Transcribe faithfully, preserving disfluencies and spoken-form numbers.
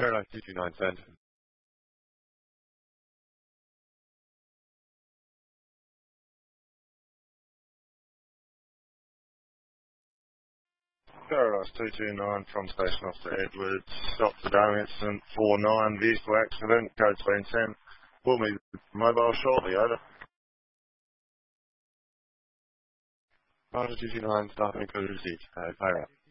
Paradise two two nine send. Paradise two two nine from Station Officer Edwards. Stop the damn incident four nine, vehicle accident, code's been sent. Will meet mobile shortly, over. Paradise two two nine, staff and code received. Uh, fire up.